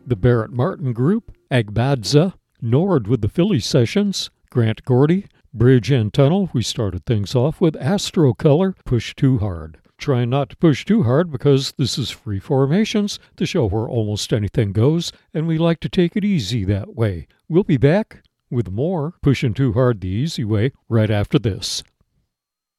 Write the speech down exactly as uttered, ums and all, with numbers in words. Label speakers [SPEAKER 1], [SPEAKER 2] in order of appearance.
[SPEAKER 1] The Barrett Martin Group, Agbadza, Nord with the Philly Sessions, Grant Gordy, Bridge and Tunnel. We started things off with Astro Color, Push Too Hard. Trying not to push too hard because this is Free Formations, the show where almost anything goes, and we like to take it easy that way. We'll be back with more Pushing Too Hard the Easy Way right after this.